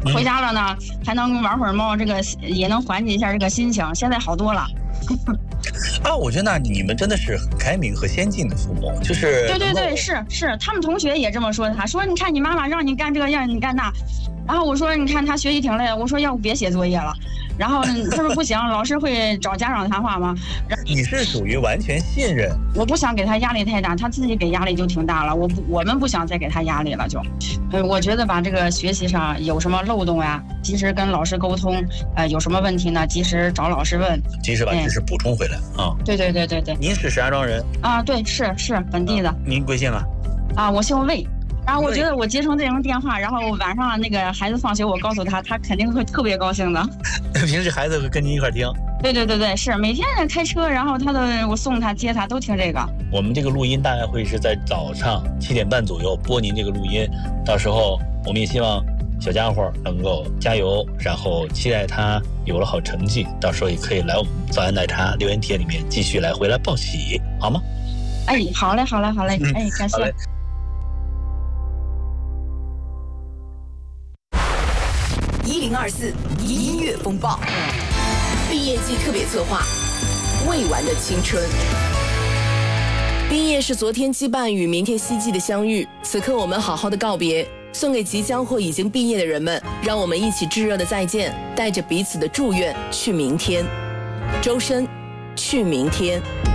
回家了呢，还能玩会儿猫，这个也能缓解一下这个心情。现在好多了。 啊，我觉得你们真的是很开明和先进的父母，就是对，是，他们同学也这么说，他说你看你妈妈让你干这个样，你干那，然后我说你看他学习挺累，我说要不别写作业了，然后他说不行，老师会找家长谈话吗？ 你是属于完全信任， 我不想给他压力太大，他自己给压力就挺大了，我们不想再给他压力了，就，我觉得吧，这个学习上有什么漏洞呀，及时跟老师沟通，有什么问题呢，及时找老师问， 及时把知识补充回来啊。 对。 您是石家庄人啊？对，是本地的。 您贵姓啊？ 啊，我姓魏。然后我觉得我接通这种电话，然后晚上那个孩子放学，我告诉他，他肯定会特别高兴的。 平时孩子会跟您一块听？ 对，是每天开车，然后我送他接他都听这个。 我们这个录音大概会是在早上7点半左右播您这个录音，到时候我们也希望小家伙能够加油，然后期待他有了好成绩，到时候也可以来我们早安奶茶留言帖里面继续回来报喜，好吗？ 哎，好嘞，哎，感谢。 1024音乐风暴毕业季特别策划，未完的青春。毕业是昨天羁绊与明天希冀的相遇，此刻我们好好的告别，送给即将或已经毕业的人们，让我们一起炙热的再见，带着彼此的祝愿去明天。周深，去明天。